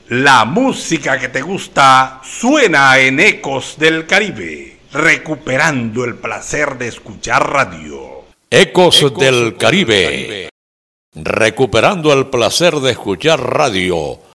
La música que te gusta suena en Ecos del Caribe, recuperando el placer de escuchar radio. Ecos del Caribe, recuperando el placer de escuchar radio.